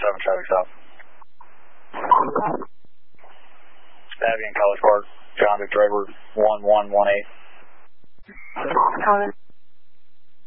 traffic stop. Avian College Park, John Victor Edward 1118. Comment.